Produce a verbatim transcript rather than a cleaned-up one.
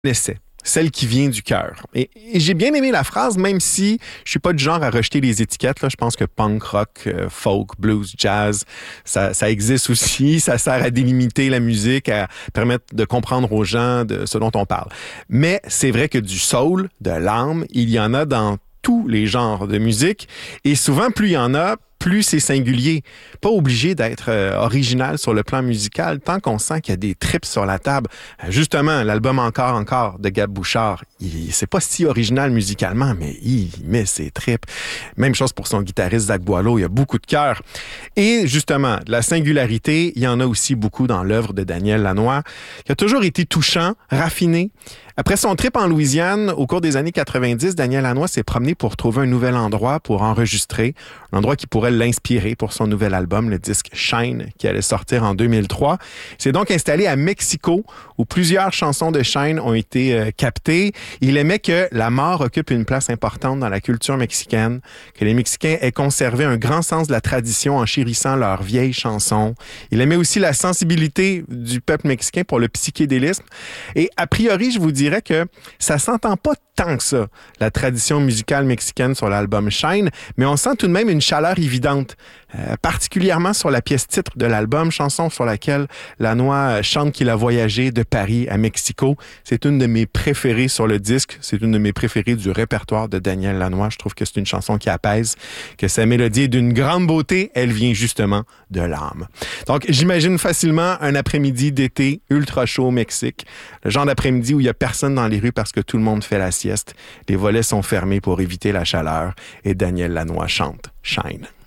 l'essai. Celle qui vient du cœur. Et, et j'ai bien aimé la phrase, même si je suis pas du genre à rejeter les étiquettes. Là. Je pense que punk, rock, euh, folk, blues, jazz, ça, ça existe aussi. Ça sert à délimiter la musique, à permettre de comprendre aux gens de ce dont on parle. Mais c'est vrai que du soul, de l'âme, il y en a dans tous les genres de musique. Et souvent, plus il y en a, plus c'est singulier. Pas obligé d'être euh, original sur le plan musical, tant qu'on sent qu'il y a des trips sur la table. Euh, justement, l'album Encore, Encore de Gab Bouchard, il, c'est pas si original musicalement, mais il, il met ses trips. Même chose pour son guitariste Zach Boileau, il y a beaucoup de cœur. Et justement, la singularité, il y en a aussi beaucoup dans l'œuvre de Daniel Lanois, qui a toujours été touchant, raffiné. Après son trip en Louisiane, au cours des années quatre-vingt-dix, Daniel Lanois s'est promené pour trouver un nouvel endroit pour enregistrer, un endroit qui pourrait l'inspirer pour son nouvel album, le disque Shine, qui allait sortir en deux mille trois. Il s'est donc installé à Mexico, où plusieurs chansons de Shine ont été euh, captées. Il aimait que la mort occupe une place importante dans la culture mexicaine, que les Mexicains aient conservé un grand sens de la tradition en chérissant leurs vieilles chansons. Il aimait aussi la sensibilité du peuple mexicain pour le psychédélisme. Et a priori, je vous dirais que ça s'entend pas tant que ça, la tradition musicale mexicaine sur l'album Shine, mais on sent tout de même une chaleur évidente, euh, particulièrement sur la pièce titre de l'album, chanson sur laquelle Lanois chante qu'il a voyagé de Paris à Mexico. C'est une de mes préférées sur le disque, c'est une de mes préférées du répertoire de Daniel Lanois. Je trouve que c'est une chanson qui apaise, que sa mélodie est d'une grande beauté, elle vient justement de l'âme. Donc, j'imagine facilement un après-midi d'été ultra chaud au Mexique, le genre d'après-midi où il y a personne dans les rues parce que tout le monde fait la sieste. Les volets sont fermés pour éviter la chaleur et Daniel Lanois chante Shine.